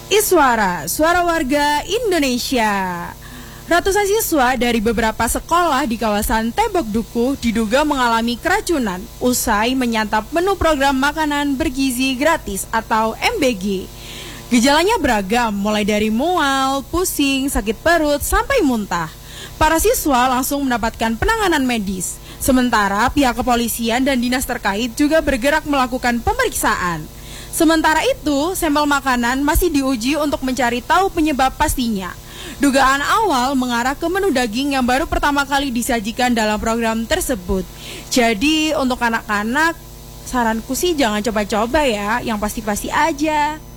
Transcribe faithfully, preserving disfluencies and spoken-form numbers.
Iswara, suara warga Indonesia. Ratusan siswa dari beberapa sekolah di kawasan Tebok Dukuh diduga mengalami keracunan usai menyantap menu program makanan bergizi gratis atau M B G. Gejalanya beragam, mulai dari mual, pusing, sakit perut, sampai muntah. Para siswa langsung mendapatkan penanganan medis. Sementara pihak kepolisian dan dinas terkait juga bergerak melakukan pemeriksaan. Sementara itu, sampel makanan masih diuji untuk mencari tahu penyebab pastinya. Dugaan awal mengarah ke menu daging yang baru pertama kali disajikan dalam program tersebut. Jadi untuk anak-anak, saranku sih jangan coba-coba ya, yang pasti-pasti aja.